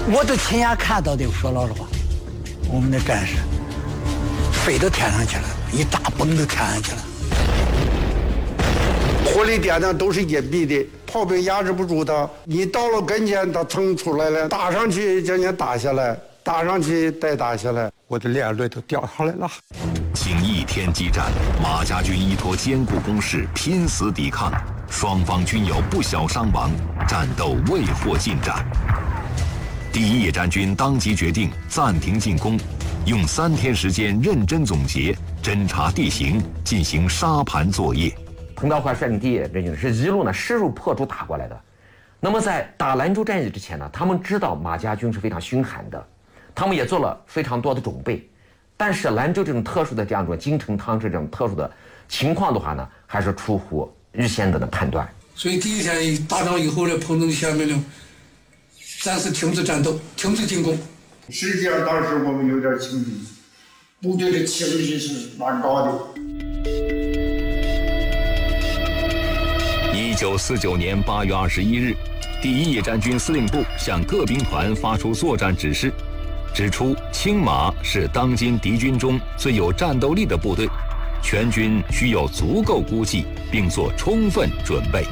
我都亲眼看到的，说老实话，我们的战士飞到天上去了，一炸崩到天上去了。 火力点呢都是隐蔽的，炮兵压制不住他。你到了跟前，他腾出来了，打上去将你打下来，打上去再打下来，我的眼泪都掉下来了。 经一天激战，马家军依托坚固工事拼死抵抗，双方均有不小伤亡，战斗未获进展。第一野战军当即决定暂停进攻，用3天时间认真总结、侦察地形，进行沙盘作业。 彭德怀率领第一野战军是一路势如破竹打过来的。那么在打兰州战役之前呢，他们知道马家军是非常凶悍的，他们也做了非常多的准备。但是兰州这种特殊的这样一种京城汤这种特殊的情况的话呢，还是出乎预先的判断。 所以第一天打仗以后呢，彭总下命令暂时停止战斗，停止进攻。 实际上当时我们有点轻敌，部队的情绪是蛮高的。 1949年8月21日，第一野战军司令部向各兵团发出作战指示，指出青马是当今敌军中最有战斗力的部队，全军需有足够估计，并做充分准备。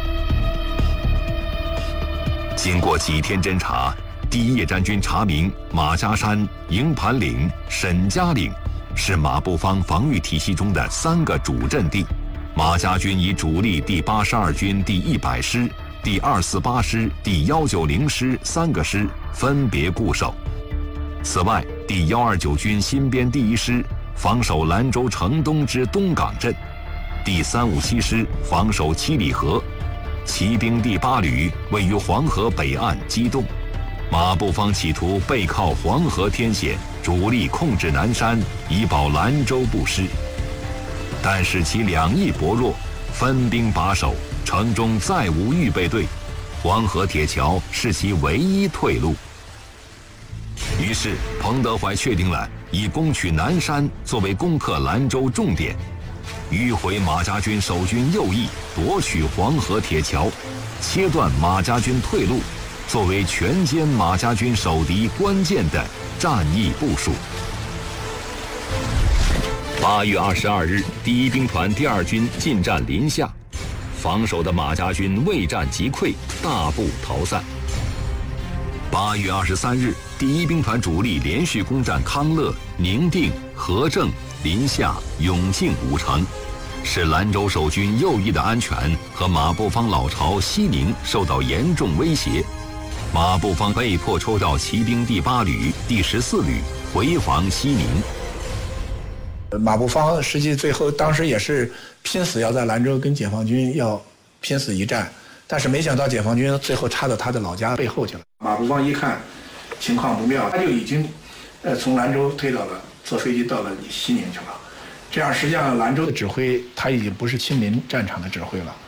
经过几天侦察，第一野战军查明马家山、营盘岭、沈家岭是马步芳防御体系中的3个主阵地。马家军以主力第82军第100师、第248师、第190师3个师分别固守。此外，第129军新编第1师防守兰州城东之东港镇，第357师防守七里河，骑兵第8旅位于黄河北岸机动。马步芳企图背靠黄河天险，主力控制南山，以保兰州不失。但是其2翼薄弱，分兵把守，城中再无预备队，黄河铁桥是其唯一退路。于是彭德怀确定了以攻取南山作为攻克兰州重点，迂回马家军守军右翼，夺取黄河铁桥，切断马家军退路，作为全歼马家军守敌关键的战役部署。8月22日，第一兵团第2军进占临夏，防守的马家军未战即溃，大部逃散。8月23日，第一兵团主力连续攻占康乐、宁定、和正、临夏、永靖5城，使兰州守军右翼的安全和马步芳老巢西宁受到严重威胁。马步芳被迫抽调骑兵第8旅、第14旅回防西宁。 马步芳实际最后当时也是拼死要在兰州跟解放军要拼死一战，但是没想到解放军最后插到他的老家背后去了。马步芳一看情况不妙，他就已经从兰州退到了，坐飞机到了西宁去了。这样实际上兰州的指挥他已经不是亲临战场的指挥了。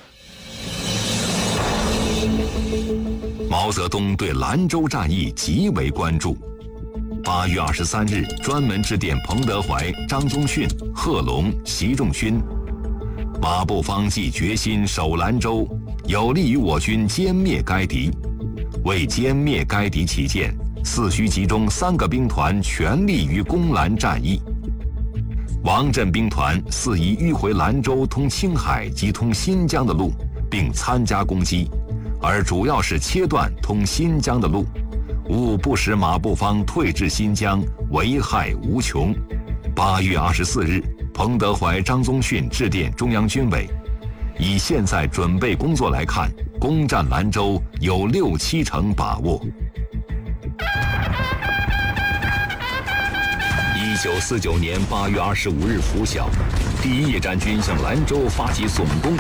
毛泽东对兰州战役极为关注。8月23日，专门致电彭德怀、张宗逊、贺龙、习仲勋。马步芳既决心守兰州，有利于我军歼灭该敌。为歼灭该敌起见，似需集中3个兵团全力于攻兰战役。王震兵团肆意迂回兰州通青海及通新疆的路，并参加攻击，而主要是切断通新疆的路。务不使马步芳退至新疆，危害无穷。8月24日，彭德怀、张宗逊致电中央军委，以现在准备工作来看，攻占兰州有6-7成把握。1949年8月25日拂晓，第一野战军向兰州发起总攻。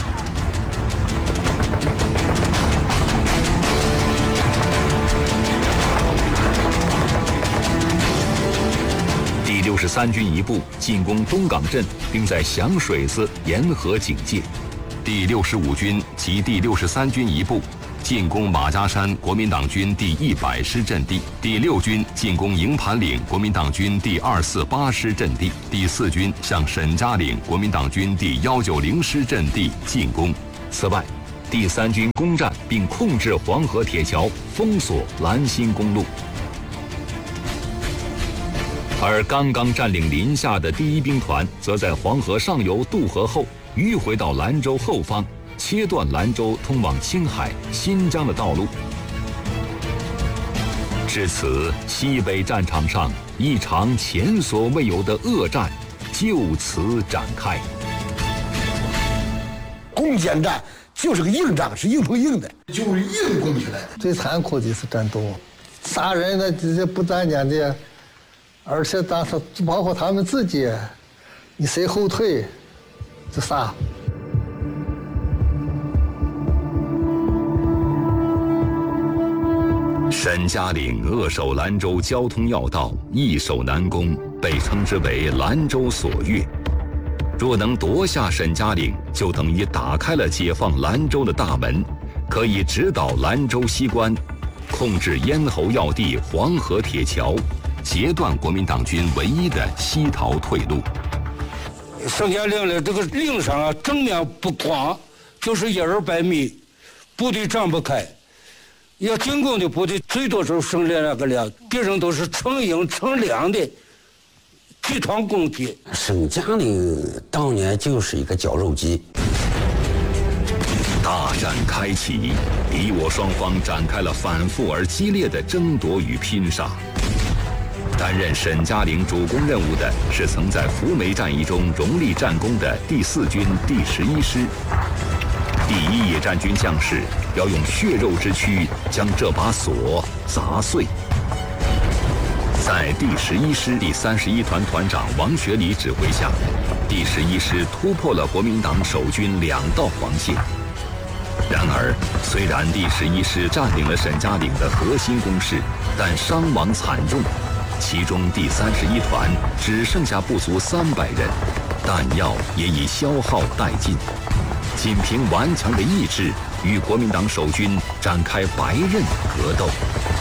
第63军一部进攻东港镇，并在响水子沿河警戒。第65军及第63军一部进攻马家山国民党军第100师阵地。第6军进攻营盘岭国民党军第248师阵地。第4军向沈家岭国民党军第190师阵地进攻。此外， 第3军攻占并控制黄河铁桥，封锁兰新公路。而刚刚占领临夏的第1兵团，则在黄河上游渡河后，迂回到兰州后方，切断兰州通往青海、新疆的道路。至此，西北战场上一场前所未有的恶战就此展开。 攻坚战就是个硬仗，是硬碰硬的， 就是硬攻起来的。 最残酷的是战斗，杀人的这不单单的，而且当时包括他们自己，你谁后退就杀。 沈家岭扼守兰州交通要道，易守难攻，被称之为兰州锁钥。若能夺下沈家岭，就等于打开了解放兰州的大门，可以直捣兰州西关，控制咽喉要地黄河铁桥，截断国民党军唯一的西逃退路。 沈家岭的这个岭上啊，正面不广，就是100-200米，部队展不开。要进攻的部队最多是剩2个连，敌人都是成营成粮的集团攻击。 沈家岭当年就是一个绞肉机。 大战开启，敌我双方展开了反复而激烈的争夺与拼杀。担任沈家岭主攻任务的是曾在扶梅战役中荣立战功的第4军第11师。第1野战军将士要用血肉之躯将这把锁砸碎。在第11师第31团团长王学礼指挥下，第11师突破了国民党守军2道防线。然而，虽然第11师占领了沈家岭的核心工事，但伤亡惨重，其中第31团只剩下不足300人，弹药也已消耗殆尽。仅凭顽强的意志，与国民党守军展开白刃格斗。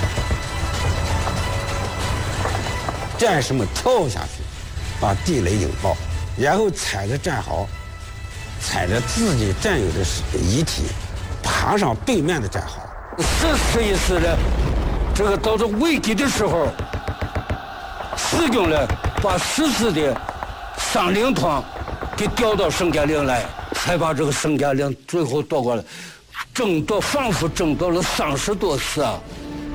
战士们跳下去，把地雷引爆，然后踩着战壕，踩着自己战友的遗体，爬上对面的战壕。 一次的，这个到这危急的时候，四军呢把14的3领团给调到沈家岭来。才把这个沈家岭最后夺过来，反复争夺了30多次啊！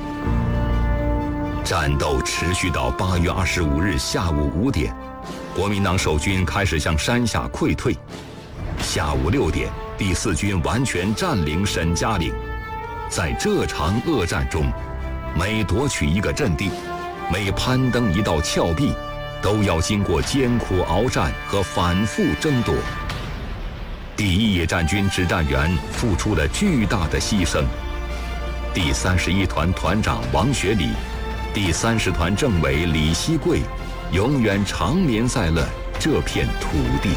战斗持续到8月25日下午5点，国民党守军开始向山下溃退。下午6点，第4军完全占领沈家岭。在这场恶战中，每夺取一个阵地，每攀登一道峭壁，都要经过艰苦鏖战和反复争夺。第1野战军指战员付出了巨大的牺牲。第31团团长王学礼，第30团政委李希贵，永远长眠在了这片土地。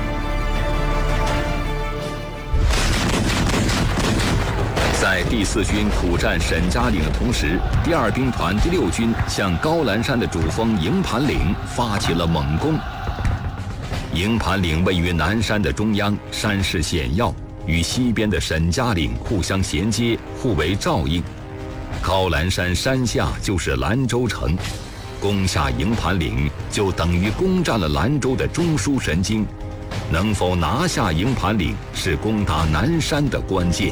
在第4军苦战沈家岭的同时，第2兵团第6军向高兰山的主峰营盘岭发起了猛攻。营盘岭位于南山的中央，山势险要，与西边的沈家岭互相衔接，互为照应。高兰山山下就是兰州城，攻下营盘岭就等于攻占了兰州的中枢神经。能否拿下营盘岭，是攻打南山的关键。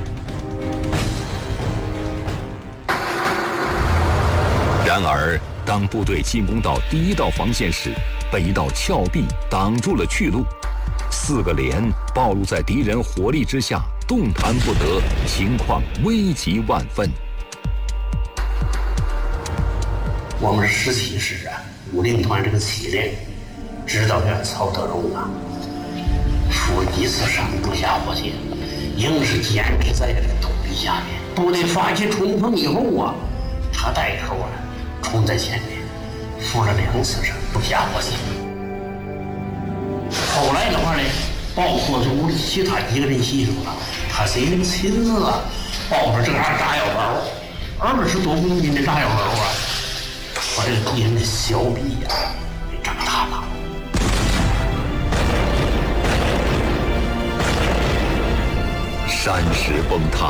然而，当部队进攻到第1道防线时，被一道峭壁挡住了去路，4个连暴露在敌人火力之下，动弹不得，情况危急万分。 我们17师啊，5令团这个7连指导员曹德荣啊，负1次伤不下火线，硬是坚持在这个土地下面。部队发起冲锋以后啊，他带头啊冲在前面，负了2次伤不下火线。后来的话呢，包括组里其他几个人牺牲了，他是一人亲自啊抱着这样炸药包，20多公斤的炸药包啊，把这个敌人的小臂呀给炸塌了。 山石崩塌，